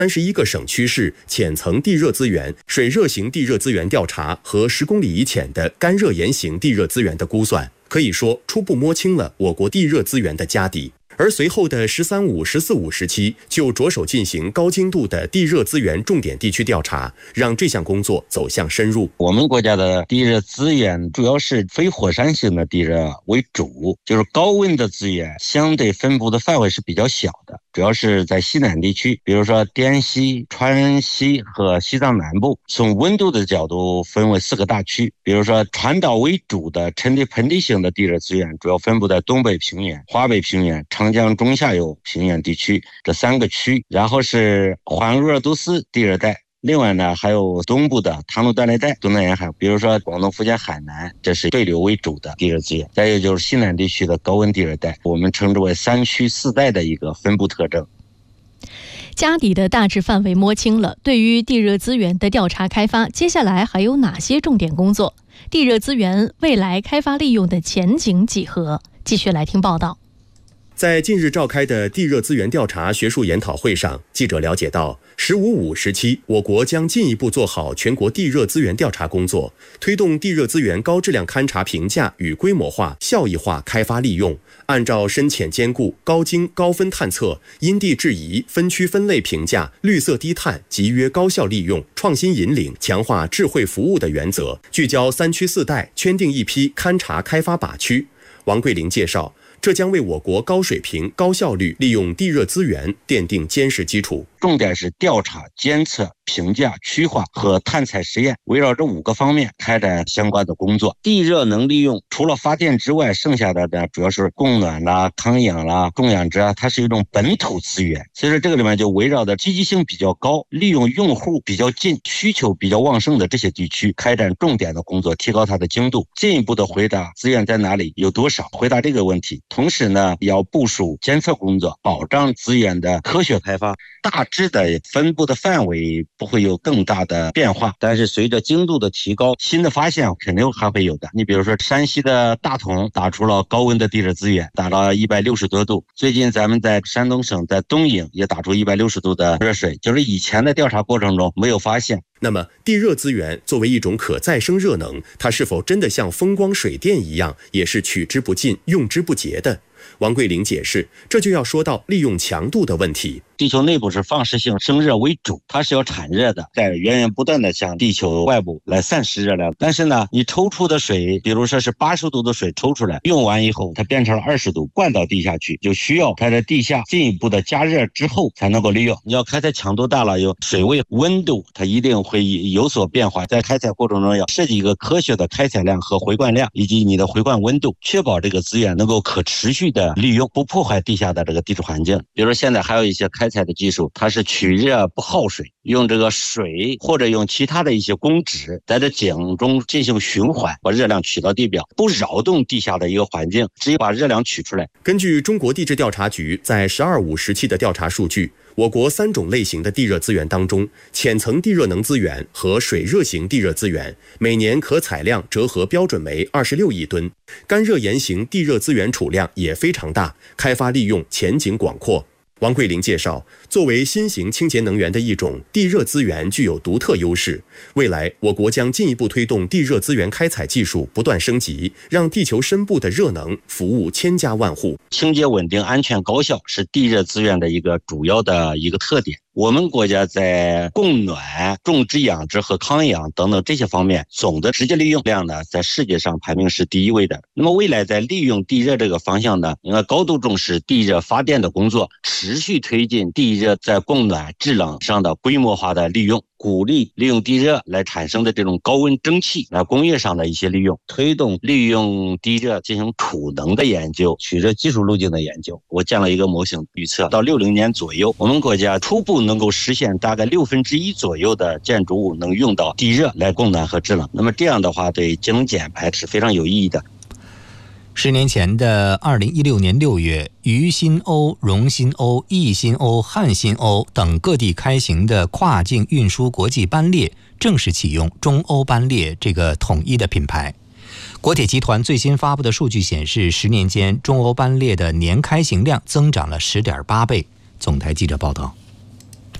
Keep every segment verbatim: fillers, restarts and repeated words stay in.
三十一个省区市浅层地热资源、水热型地热资源调查和十公里以浅的干热岩型地热资源的估算，可以说初步摸清了我国地热资源的家底。而随后的“十三五”“十四五”时期，就着手进行高精度的地热资源重点地区调查，让这项工作走向深入。 我们国家的地热资源主要是非火山性的地热为主，就是高温的资源相对分布的范围是比较小的，主要是在西南地区，比如说滇西、川西和西藏南部。从温度的角度分为四个大区，比如说传导为主的沉积盆地型的地热资源主要分布在东北平原、华北平原、长江中下游平原地区这三个区，然后是环鄂尔多斯地热带，另外呢还有东部的唐努断裂带、东南沿海，比如说广东、福建、海南，这是对流为主的地热资源。再有就是西南地区的高温地热带，我们称之为三区四带的一个分布特征。 家底的大致范围摸清了，对于地热资源的调查开发，接下来还有哪些重点工作？地热资源未来开发利用的前景几何？继续来听报道。 在近日召开的地热资源调查学术研讨会上，记者了解到，十五五时期，我国将进一步做好全国地热资源调查工作，推动地热资源高质量勘查评价与规模化、效益化开发利用，按照深浅兼顾、高精高分探测、因地制宜、分区分类评价、绿色低碳、集约高效利用、创新引领、强化智慧服务的原则，聚焦三区四带，圈定一批勘查开发靶区。王桂玲介绍，这将为我国高水平、高效率利用地热资源奠定坚实基础。 重点是调查、监测、评价、区划和探采实验，围绕这五个方面开展相关的工作。地热能利用除了发电之外，剩下的呢主要是供暖啦、康养啦、供养殖啊，它是一种本土资源。所以说这个里面就围绕着积极性比较高、利用用户比较近、需求比较旺盛的这些地区，开展重点的工作，提高它的精度，进一步的回答资源在哪里、有多少，回答这个问题。同时呢，要部署监测工作，保障资源的科学开发。大致的分布的范围不会有更大的变化，但是随着精度的提高，新的发现肯定还会有的。你比如说山西的大同打出了高温的地热资源，达到一百六十多度。最近咱们在山东省在东营也打出一百六十度的热水，就是以前的调查过程中没有发现。 那么地热资源作为一种可再生热能，它是否真的像风光水电一样，也是取之不尽、用之不竭的？王桂玲解释，这就要说到利用强度的问题。 地球内部是放射性生热为主，它是要产热的，在源源不断的向地球外部来散失热量。但是呢，你抽出的水，比如说是八十度的水抽出来，用完以后它变成了二十度，灌到地下去，就需要它在地下进一步的加热之后才能够利用。你要开采强度大了，有水位、温度，它一定会有所变化。在开采过程中要设计一个科学的开采量和回灌量，以及你的回灌温度，确保这个资源能够可持续的利用，不破坏地下的这个地质环境。比如说现在还有一些开采的技术，它是取热不耗水，用这个水或者用其他的一些公脂在这井中进行循环，把热量取到地表，不扰动地下的一个环境，直接把热量取出来。 根据中国地质调查局在十二五时期的调查数据，我国三种类型的地热资源当中，浅层地热能资源和水热型地热资源每年可采量折合标准为二十六亿吨，干热岩型地热资源储量也非常大，开发利用前景广阔。王桂玲介绍，作为新型清洁能源的一种，地热资源具有独特优势。未来，我国将进一步推动地热资源开采技术不断升级，让地球深部的热能服务千家万户。 清洁、稳定、安全、高效是地热资源的一个主要的一个特点。我们国家在供暖、种植养殖和康养等等这些方面，总的直接利用量呢，在世界上排名是第一位的。那么未来在利用地热这个方向呢，应该高度重视地热发电的工作，持续推进地热在供暖、制冷上的规模化的利用，鼓励利用地热来产生的这种高温蒸汽来工业上的一些利用，推动利用地热进行储能的研究，取热技术路径的研究。我建了一个模型，预测到六零年左右，我们国家初步能够实现大概六分之一左右的建筑物能用到地热来供暖和制冷。那么这样的话，对节能减排是非常有意义的。 十年前的二零一六年六月，渝新欧、蓉新欧、易新欧、汉新欧等各地开行的跨境运输国际班列正式启用中欧班列这个统一的品牌。国铁集团最新发布的数据显示，十年间中欧班列的年开行量增长了 十点八倍。总台记者报道。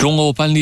中欧班列